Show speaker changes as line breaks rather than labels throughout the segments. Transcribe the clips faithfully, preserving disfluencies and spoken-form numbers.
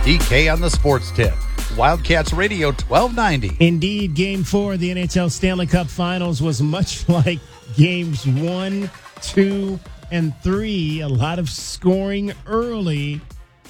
D K on the Sports Tip. Wildcats Radio twelve ninety.
Indeed, Game four of the N H L Stanley Cup Finals was much like Games one, two, and three. A lot of scoring early.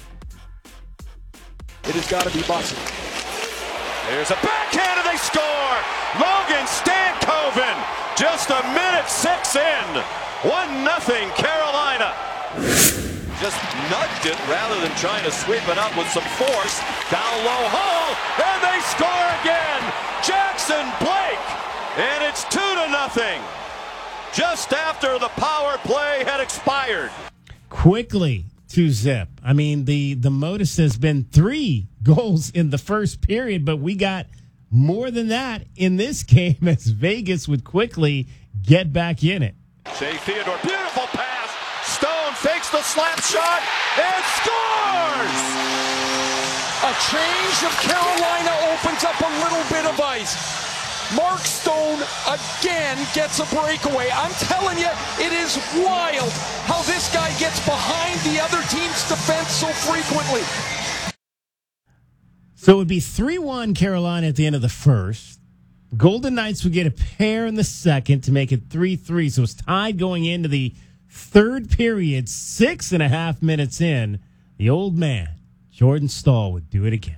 It has got to be Bussy. There's a backhand and they score! Logan Stankoven, just a minute six in. one nothing Carolina. Just nudged it rather than trying to sweep it up with some force. Down low hole, and they score again. Jackson Blake, and it's two to nothing. Just after the power play had expired.
Quickly to zip. I mean, the, the modus has been three goals in the first period, but we got more than that in this game as Vegas would quickly get back in it.
Shea Theodore, beautiful pass. Stone fakes the slap shot and scores!
A change of Carolina opens up a little bit of ice. Mark Stone again gets a breakaway. I'm telling you, it is wild how this guy gets behind the other team's defense so frequently.
So it would be three one Carolina at the end of the first. Golden Knights would get a pair in the second to make it three three. So it's tied going into the third period, six and a half minutes in. The old man, Jordan Staal, would do it again.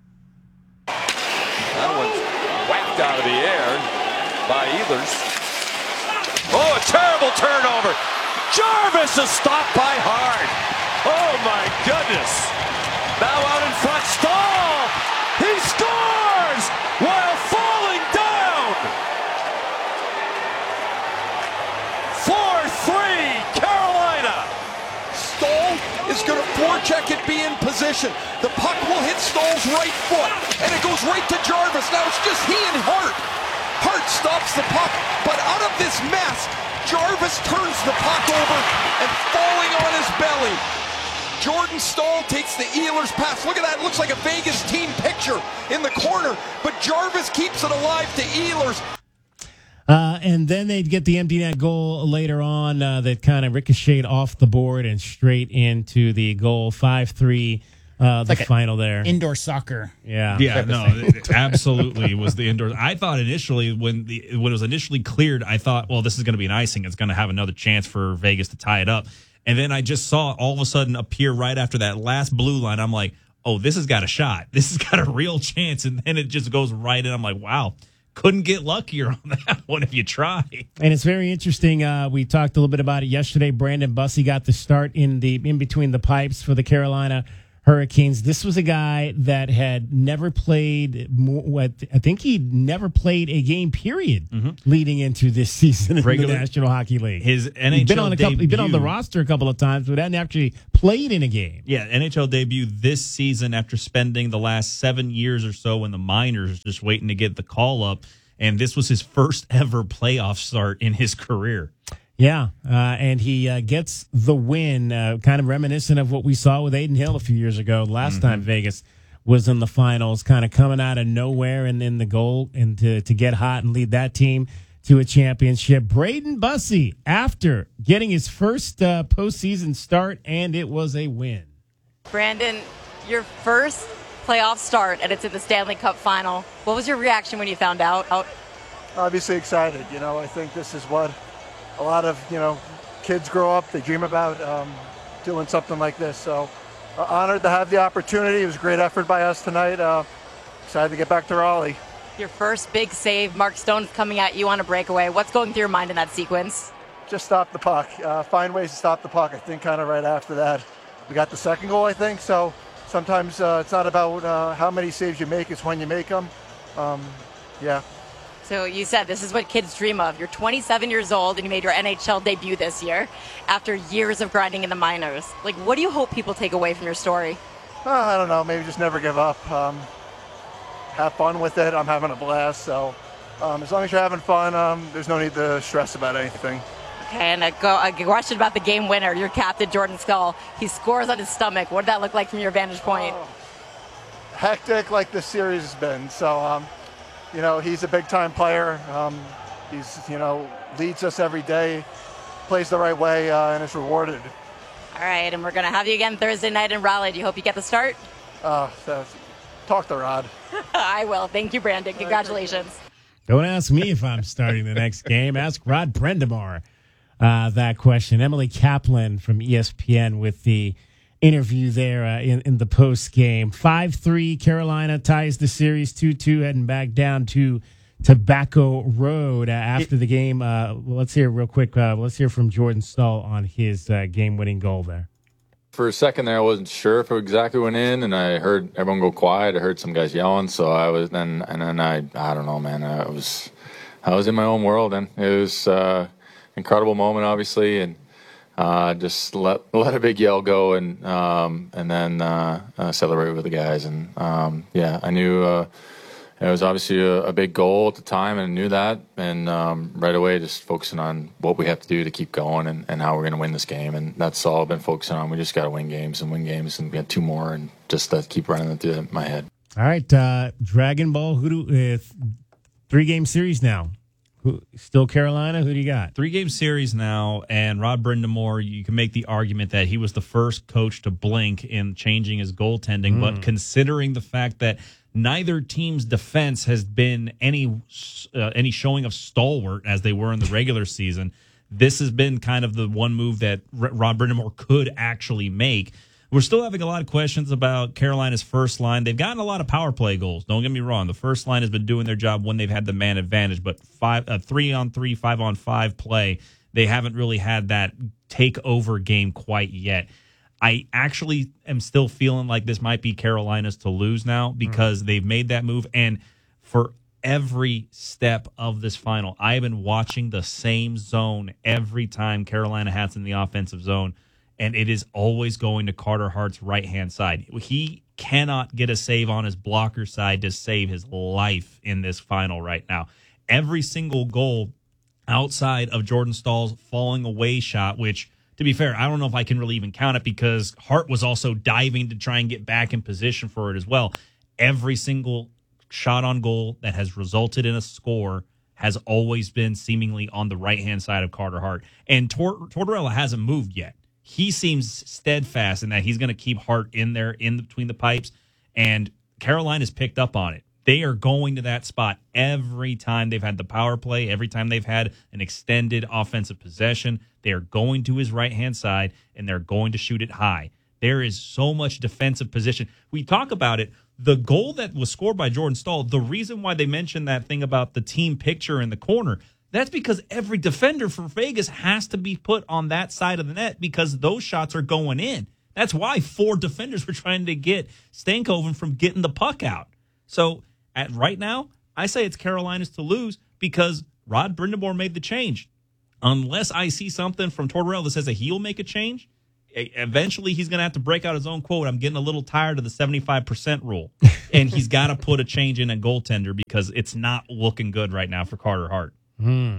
That one's whacked out of the air by Ehlers. Oh, a terrible turnover. Jarvis is stopped by Hart. Oh, my goodness. Now out in front, Staal. He scores while falling down. four three, Carolina.
Staal is going to forecheck it, be in position. The puck will hit Stahl's right foot, and it goes right to Jarvis. Now it's just he and Hart. Hart stops the puck, but out of this mess, Jarvis turns the puck over and falling on his belly. Jordan Staal takes the Ehlers pass. Look at that. It looks like a Vegas team picture in the corner, but Jarvis keeps it alive to Ehlers.
Uh, and then they'd get the empty net goal later on uh, that kind of ricocheted off the board and straight into the goal. five three, uh, the
like
final there.
Indoor soccer.
Yeah.
Yeah, no, it absolutely was the indoors. I thought initially when the when it was initially cleared, I thought, well, this is going to be an icing. It's going to have another chance for Vegas to tie it up. And then I just saw it all of a sudden appear right after that last blue line. I'm like, oh, this has got a shot. This has got a real chance. And then it just goes right in. I'm like, wow. Couldn't get luckier on that one if you try.
And it's very interesting. Uh, we talked a little bit about it yesterday. Brandon Bussey got the start in the in between the pipes for the Carolina Hurricanes. This was a guy that had never played. More, what I think he never played a game. Period. Mm-hmm. Leading into this season in
Regular,
the National Hockey League.
His N H L
he's been on a couple,
debut.
He's been on the roster a couple of times, but hadn't actually played in a game.
Yeah, N H L debut this season after spending the last seven years or so in the minors, just waiting to get the call up. And this was his first ever playoff start in his career.
Yeah, uh, and he uh, gets the win, uh, kind of reminiscent of what we saw with Adin Hill a few years ago. Last mm-hmm. time Vegas was in the finals, kind of coming out of nowhere and in the goal and to, to get hot and lead that team to a championship. Braden Bussey, after getting his first uh, postseason start, and it was a win.
Brandon, your first playoff start, and it's in the Stanley Cup final. What was your reaction when you found out?
Obviously excited. You know, I think this is what a lot of, you know, kids grow up, they dream about um, doing something like this. So uh, honored to have the opportunity. It was a great effort by us tonight. Uh, excited to get back to Raleigh.
Your first big save, Mark Stone's coming at you on a breakaway. What's going through your mind in that sequence?
Just stop the puck. Uh, find ways to stop the puck. I think kind of right after that, we got the second goal, I think. So sometimes uh, it's not about uh, how many saves you make, it's when you make them. Um, yeah.
So you said this is what kids dream of. You're twenty-seven years old and you made your N H L debut this year after years of grinding in the minors. Like, what do you hope people take away from your story?
Uh, I don't know. Maybe just never give up. Um, have fun with it. I'm having a blast. So um, as long as you're having fun, um, there's no need to stress about anything.
Okay, and a, go, a question about the game winner, your captain, Jordan Staal. He scores on his stomach. What did that look like from your vantage point?
Oh, hectic like this series has been. So, um, you know, he's a big-time player. Um, he's, you know, leads us every day, plays the right way, uh, and is rewarded.
All right, and we're going to have you again Thursday night in Raleigh. Do you hope you get the start?
Uh, so talk to Rod.
I will. Thank you, Brandon. Congratulations.
Don't ask me if I'm starting the next game. Ask Rod Brendamore uh, that question. Emily Kaplan from E S P N with the interview there uh, in, in the post game. five three, Carolina ties the series two two, heading back down to Tobacco Road uh, after the game. Uh, well, let's hear real quick. Uh, let's hear from Jordan Staal on his uh, game-winning goal there.
For a second there, I wasn't sure if it exactly went in, and I heard everyone go quiet. I heard some guys yelling, so I was then, and then I, I don't know, man. I was, I was in my own world, and it was uh, incredible moment, obviously, and uh, just let let a big yell go, and um, and then uh, uh, celebrate with the guys, and um, yeah, I knew. Uh, It was obviously a, a big goal at the time, and I knew that. And um, right away, just focusing on what we have to do to keep going and, and how we're going to win this game. And that's all I've been focusing on. We just got to win games and win games, and we got two more, and just uh, keep running it through my head.
All right, uh, Dragon Ball. Who do uh, three game series now? Who still Carolina? Who do you got?
Three game series now, and Rod Brindamore. You can make the argument that he was the first coach to blink in changing his goaltending, mm. but considering the fact that neither team's defense has been any uh, any showing of stalwart as they were in the regular season. This has been kind of the one move that R- Rod Brindamore could actually make. We're still having a lot of questions about Carolina's first line. They've gotten a lot of power play goals. Don't get me wrong. The first line has been doing their job when they've had the man advantage, but five, uh, three on three, five on five play, they haven't really had that takeover game quite yet. I actually am still feeling like this might be Carolina's to lose now because mm. they've made that move. And for every step of this final, I have been watching the same zone every time Carolina has in the offensive zone, and it is always going to Carter Hart's right-hand side. He cannot get a save on his blocker side to save his life in this final right now. Every single goal outside of Jordan Staal's falling away shot, which, to be fair, I don't know if I can really even count it because Hart was also diving to try and get back in position for it as well. Every single shot on goal that has resulted in a score has always been seemingly on the right-hand side of Carter Hart. And Tor- Tortorella hasn't moved yet. He seems steadfast in that he's going to keep Hart in there in between the pipes, and Carolina's picked up on it. They are going to that spot every time they've had the power play, every time they've had an extended offensive possession. They are going to his right-hand side, and they're going to shoot it high. There is so much defensive position. We talk about it. The goal that was scored by Jordan Staal, the reason why they mentioned that thing about the team picture in the corner, that's because every defender for Vegas has to be put on that side of the net because those shots are going in. That's why four defenders were trying to get Stankoven from getting the puck out. So at right now, I say it's Carolina's to lose because Rod Brindamore made the change. Unless I see something from Tortorella that says that he'll make a change, eventually he's going to have to break out his own quote. I'm getting a little tired of the seventy-five percent rule. And he's got to put a change in a goaltender because it's not looking good right now for Carter Hart.
Hmm.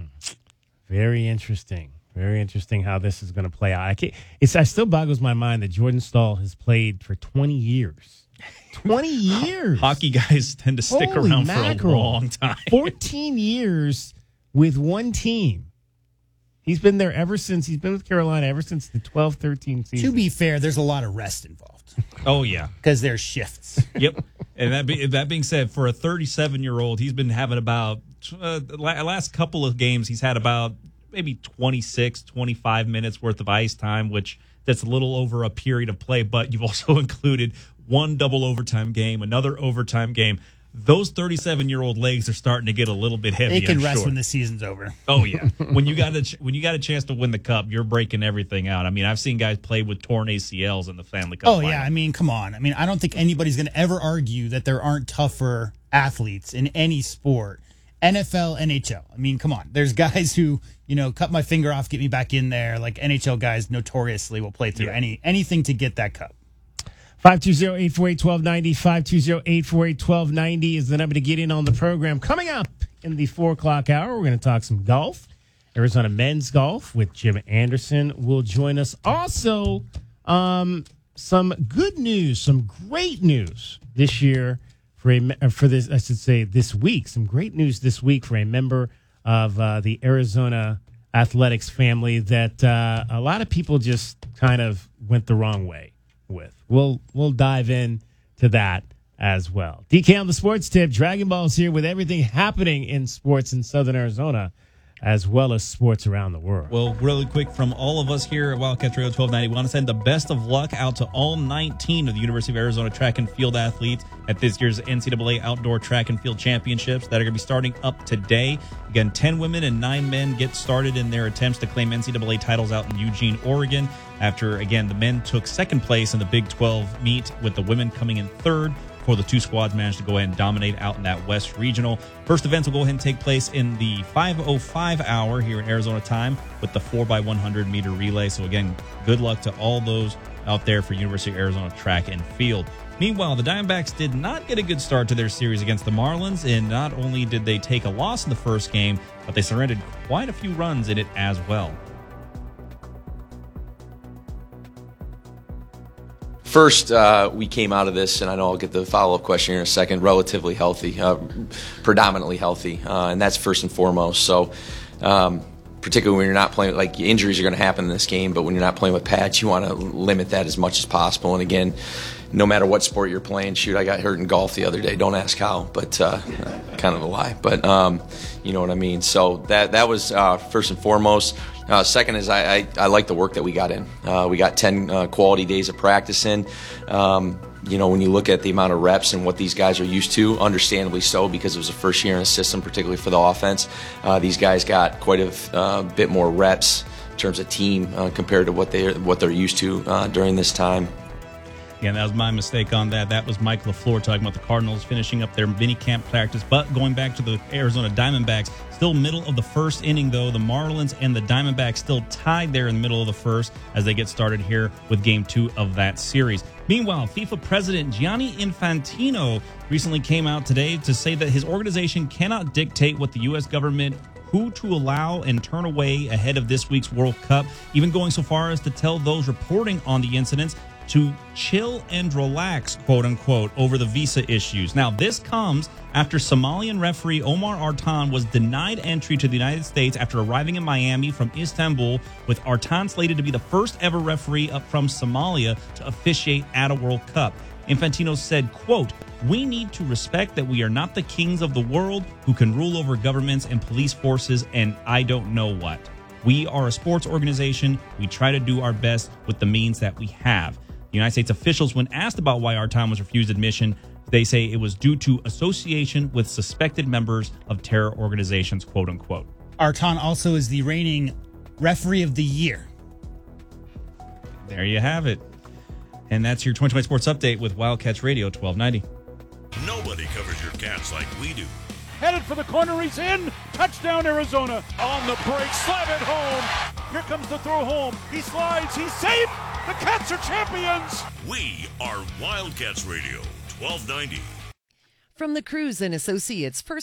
Very interesting. Very interesting how this is going to play out. I can't, it's, it still boggles my mind that Jordan Staal has played for twenty years. twenty years.
Hockey guys tend to stick
Holy
around
mackerel.
for a long time.
fourteen years with one team. He's been there ever since. He's been with Carolina ever since the twelve thirteen season.
To be fair, there's a lot of rest involved.
Oh, yeah.
Because there's shifts.
Yep. And that be, that being said, for a thirty-seven-year-old, he's been having about, uh, the last couple of games, he's had about maybe twenty-six, twenty-five minutes worth of ice time, which that's a little over a period of play, but you've also included one double overtime game, another overtime game. Those thirty-seven-year-old legs are starting to get a little bit heavy.
They can
I'm
rest
sure.
when the season's over.
Oh yeah, when you got a ch- when you got a chance to win the cup, you're breaking everything out. I mean, I've seen guys play with torn A C Ls in the Stanley Cup.
Oh
final.
yeah, I mean, come on. I mean, I don't think anybody's going to ever argue that there aren't tougher athletes in any sport. N F L, N H L. I mean, come on. There's guys who, you know, cut my finger off, get me back in there. Like N H L guys notoriously will play through yeah. any anything to get that cup.
five two zero, eight four eight, one two nine zero, five two zero, eight four eight, one two nine zero is the number to get in on the program. Coming up in the four o'clock hour, we're going to talk some golf. Arizona men's golf with Jim Anderson will join us. Also, um, some good news, some great news this year for a, for this, I should say this week. Some great news this week for a member of uh, the Arizona Athletics family that uh, a lot of people just kind of went the wrong way with. We'll we'll dive in to that as well. D K on the Sports Tip. Dragon Ball's here with everything happening in sports in Southern Arizona, as well as sports around the world.
Well, really quick from all of us here at Wildcats Radio twelve ninety, we want to send the best of luck out to all nineteen of the University of Arizona track and field athletes at this year's N C double A Outdoor Track and Field Championships that are going to be starting up today. Again, ten women and nine men get started in their attempts to claim N C double A titles out in Eugene, Oregon, after, again, the men took second place in the Big twelve meet, with the women coming in third, before the two squads managed to go ahead and dominate out in that West Regional. First events will go ahead and take place in the five oh five hour here in Arizona time with the four by one hundred meter relay. So again, good luck to all those out there for University of Arizona track and field. Meanwhile, the Diamondbacks did not get a good start to their series against the Marlins, and not only did they take a loss in the first game, but they surrendered quite a few runs in it as well.
First, uh, we came out of this, and I know I'll get the follow-up question here in a second, relatively healthy, uh, predominantly healthy, uh, and that's first and foremost. So, um, particularly when you're not playing, like, injuries are going to happen in this game, but when you're not playing with pads, you want to limit that as much as possible. And again, no matter what sport you're playing, shoot, I got hurt in golf the other day. Don't ask how, but uh, kind of a lie. But um, you know what I mean. So that that was uh, first and foremost. Uh, second is I, I, I like the work that we got in. Uh, we got ten uh, quality days of practice in. Um, you know, when you look at the amount of reps and what these guys are used to, understandably so, because it was the first year in the system, particularly for the offense. Uh, these guys got quite a uh, bit more reps in terms of team uh, compared to what they what they're used to uh, during this time.
Yeah, that was my mistake on that. That was Mike LaFleur talking about the Cardinals finishing up their mini camp practice. But going back to the Arizona Diamondbacks, still middle of the first inning, though. The Marlins and the Diamondbacks still tied there in the middle of the first as they get started here with game two of that series. Meanwhile, FIFA President Gianni Infantino recently came out today to say that his organization cannot dictate what the U S government who to allow and turn away ahead of this week's World Cup, even going so far as to tell those reporting on the incidents to chill and relax, quote unquote, over the visa issues. Now, this comes after Somalian referee Omar Artan was denied entry to the United States after arriving in Miami from Istanbul, with Artan slated to be the first ever referee up from Somalia to officiate at a World Cup. Infantino said, quote, "We need to respect that we are not the kings of the world who can rule over governments and police forces and I don't know what. We are a sports organization. We try to do our best with the means that we have." The United States officials, when asked about why Artan was refused admission, they say it was due to association with suspected members of terror organizations, quote unquote.
Artan also is the reigning referee of the year.
There you have it. And that's your twenty twenty Sports Update with Wildcats Radio twelve ninety.
Nobody covers your Cats like we do.
Headed for the corner, he's in. Touchdown, Arizona. On the break, slam it home. Here comes the throw home. He slides, he's safe. The Cats are champions.
We are Wildcats Radio twelve ninety.
From the Cruise and Associates First